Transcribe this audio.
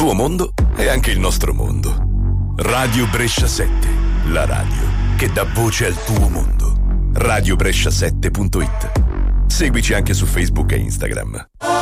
tuo mondo è anche il nostro mondo. Radio Brescia 7, la radio che dà voce al tuo mondo. radiobrescia7.it. Seguici anche su Facebook e Instagram.